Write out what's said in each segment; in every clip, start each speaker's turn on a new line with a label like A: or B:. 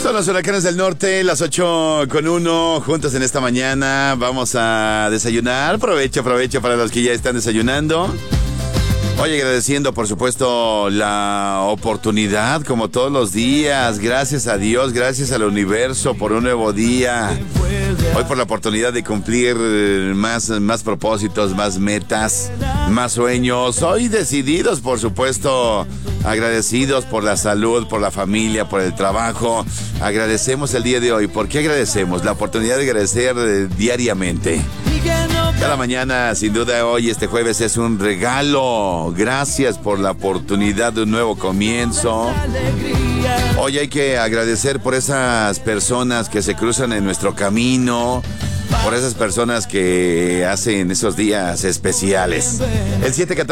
A: Son los Huracanes del Norte, las 8:01, juntos en esta mañana. Vamos a desayunar. Provecho para los que ya están desayunando. Oye, agradeciendo, por supuesto, la oportunidad, como todos los días. Gracias a Dios, gracias al universo por un nuevo día. Hoy por la oportunidad de cumplir más propósitos, más metas, más sueños. Hoy decididos, por supuesto, agradecidos por la salud, por la familia, por el trabajo. Agradecemos el día de hoy. ¿Por qué agradecemos? La oportunidad de agradecer diariamente. Cada mañana, sin duda, hoy, este jueves, es un regalo. Gracias por la oportunidad de un nuevo comienzo. Hoy hay que agradecer por esas personas que se cruzan en nuestro camino, por esas personas que hacen esos días especiales. El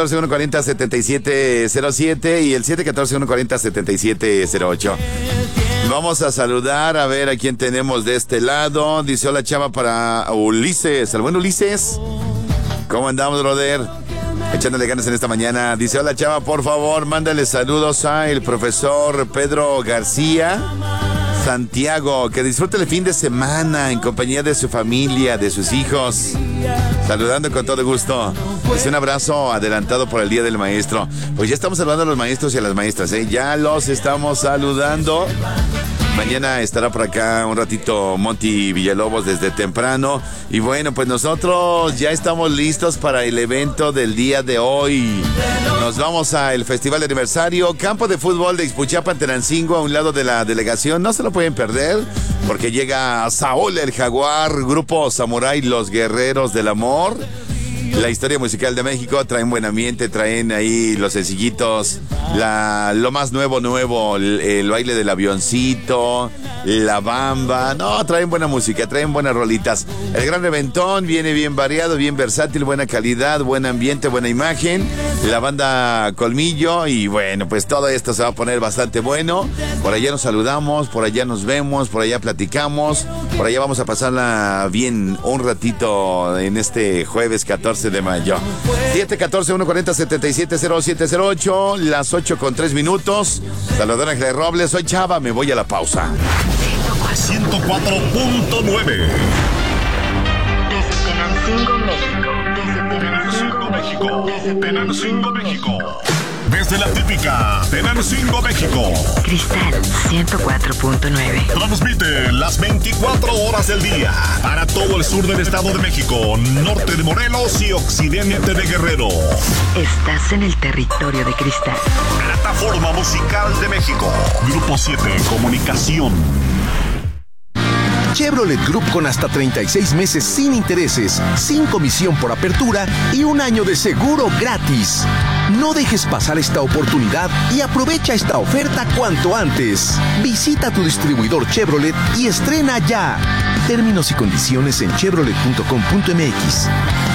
A: 714-140-7707 y el 714-140-7708. Vamos a saludar, a ver a quién tenemos de este lado. Dice: hola, chava, para Ulises. ¿El buen Ulises? ¿Cómo andamos, brother? Echándole ganas en esta mañana. Dice: hola, chava, por favor, mándale saludos a el profesor Pedro García Santiago. Que disfrute el fin de semana en compañía de su familia, de sus hijos. Saludando con todo gusto. Es un abrazo adelantado por el Día del Maestro. Pues ya estamos saludando a los maestros y a las maestras, ¿eh? Ya los estamos saludando. Mañana estará por acá un ratito Monty Villalobos desde temprano. Y bueno, pues nosotros ya estamos listos para el evento del día de hoy. Nos vamos al Festival de Aniversario, campo de fútbol de Ixpuchapan, Tenancingo, a un lado de la delegación. No se lo pueden perder, porque llega Saúl el Jaguar, Grupo Samurai, Los Guerreros del Amor. La historia musical de México, traen buen ambiente, traen ahí los sencillitos, lo más nuevo, el baile del avioncito, la bamba. No, traen buena música, traen buenas rolitas. El gran reventón viene bien variado, bien versátil, buena calidad, buen ambiente, buena imagen. La banda Colmillo, y bueno, pues todo esto se va a poner bastante bueno. Por allá nos saludamos, por allá nos vemos, por allá platicamos, por allá vamos a pasarla bien un ratito en este jueves 14 de mayo. 714-140-770708, las 8:03. Saludar a Ángeles Robles, soy Chava, me voy a la pausa.
B: 104.9. Tenancingo, México. Desde la típica Tenancingo, México.
C: Cristal 104.9.
B: Transmite las 24 horas del día para todo el sur del Estado de México, norte de Morelos y occidente de Guerrero.
C: Estás en el territorio de Cristal.
B: Plataforma Musical de México. Grupo 7 Comunicación.
D: Chevrolet Group con hasta 36 meses sin intereses, sin comisión por apertura y un año de seguro gratis. No dejes pasar esta oportunidad y aprovecha esta oferta cuanto antes. Visita tu distribuidor Chevrolet y estrena ya. Términos y condiciones en chevrolet.com.mx.